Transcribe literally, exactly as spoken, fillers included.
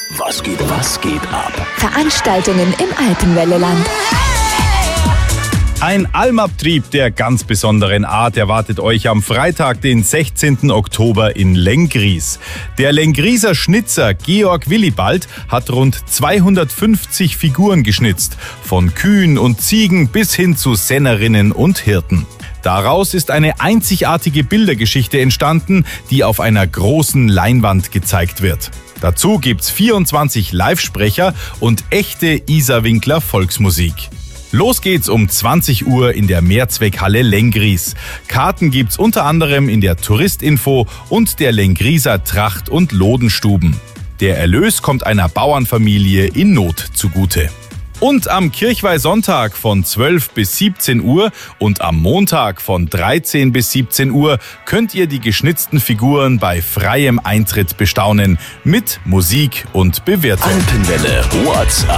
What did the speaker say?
Was geht, was geht ab? Veranstaltungen im Alpenwelleland. Ein Almabtrieb der ganz besonderen Art erwartet euch am Freitag, den sechzehnten Oktober in Lenggries. Der Lengrieser Schnitzer Georg Willibald hat rund zweihundertfünfzig Figuren geschnitzt, von Kühen und Ziegen bis hin zu Sennerinnen und Hirten. Daraus ist eine einzigartige Bildergeschichte entstanden, die auf einer großen Leinwand gezeigt wird. Dazu gibt's vierundzwanzig Live-Sprecher und echte Isarwinkler Volksmusik. Los geht's um zwanzig Uhr in der Mehrzweckhalle Lenggries. Karten gibt's unter anderem in der Touristinfo und der Lengrieser Tracht- und Lodenstuben. Der Erlös kommt einer Bauernfamilie in Not zugute. Und am Kirchweihsonntag von zwölf bis siebzehn Uhr und am Montag von dreizehn bis siebzehn Uhr könnt ihr die geschnitzten Figuren bei freiem Eintritt bestaunen mit Musik und Bewertung. Alpenwelle WhatsApp.